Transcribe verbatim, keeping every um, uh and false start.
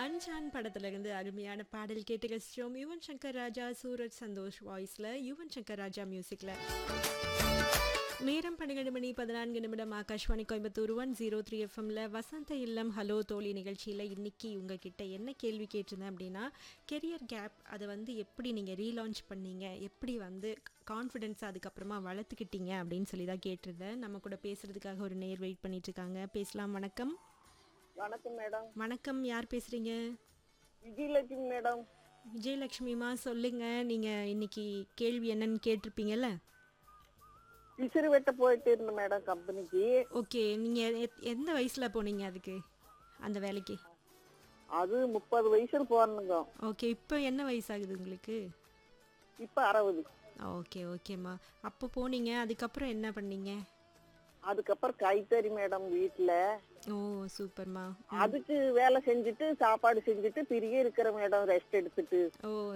அஞ்சான் படத்துல இருந்து அருமையான பாடல் கேட்டு ரசிச்சோம். யுவன் சங்கர் ராஜா, சூரஜ் சந்தோஷ் வாய்ஸ்ல, யுவன் சங்கர் ராஜா மியூசிக்ல. நேரம் பன்னிரண்டு மணி பதினான்கு நிமிடம். Akashvani Coimbatore one zero three எஃப்எம்ல வசந்த இல்லம் ஹலோ தோழி நிகழ்ச்சியில் இன்னைக்கு உங்ககிட்ட என்ன கேள்வி கேட்டிருந்தேன் அப்படின்னா, கெரியர் கேப் அதை வந்து எப்படி நீங்கள் ரீலான்ச் பண்ணீங்க, எப்படி வந்து கான்ஃபிடென்ஸ் அதுக்கப்புறமா வளர்த்துக்கிட்டீங்க அப்படின்னு சொல்லி தான் கேட்டிருந்தேன். நம்ம கூட பேசுறதுக்காக ஒரு நேர் வெயிட் பண்ணிட்டு இருக்காங்க. பேசலாம். வணக்கம். வணக்கம் மேடம். வணக்கம். யார் பேசுறீங்க? விஜயலட்சுமி மேடம். விஜயலட்சுமிமா, சொல்லுங்க. நீங்க இன்னைக்கு கேள்வி என்னன்னு கேட்டிருப்பீங்கல்ல? விசிறு வெட்ட போயிட்டு இருந்தேன் மேடம் கம்பெனிக்கு. ஓகே. நீங்க எத்- எந்த வயசுல போனீங்க அதுக்கு, அந்த வேலைக்கு? அது முப்பது வயசுல போறணுங்க. ஓகே. இப்போ என்ன வயசாகுது உங்களுக்கு? இப்ப அறுபது. ஓகே ஓகேம்மா. அப்போ போனீங்க, அதுக்கப்புறம் என்ன பண்ணீங்க? அதுக்கப்புறம் கைத்தறி மேடம் வீட்டுல. ஓ சூப்பர்மா. அதுக்கு வேலை செஞ்சுட்டு சாப்பாடு செஞ்சுட்டு பிரியே இருக்கிற மேடம் ரெஸ்ட் எடுத்துட்டு. ஓ